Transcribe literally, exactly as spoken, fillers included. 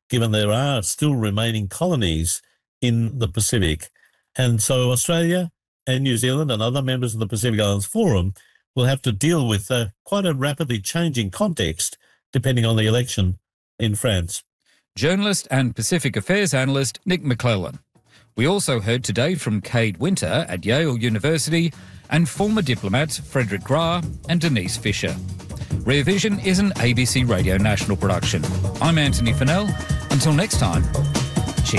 given there are still remaining colonies in the Pacific. And so Australia and New Zealand and other members of the Pacific Islands Forum will have to deal with uh, quite a rapidly changing context depending on the election in France. Journalist and Pacific Affairs analyst Nick McClellan. We also heard today from Cade Winter at Yale University and former diplomats Frederick Grah and Denise Fisher. Rear Vision is an A B C Radio National production. I'm Anthony Fennell. Until next time,